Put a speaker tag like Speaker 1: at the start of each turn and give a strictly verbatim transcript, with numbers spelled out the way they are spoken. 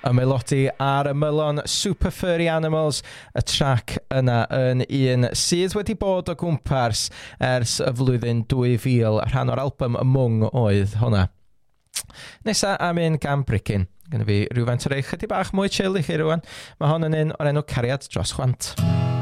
Speaker 1: Ymaelodi ar ymylon Super Furry Animals, y trac yna yn un sydd wedi bod o gwmpas ers y flwyddyn dwy fil, rhan o'r album Mwng oedd hwnna. Nesa am un gan Bricin. Gynna fi rhywfaint o rei chydig bach mwy chill i chi rwan. Mae hon yn un o'r enw Cariad Dros Chwant.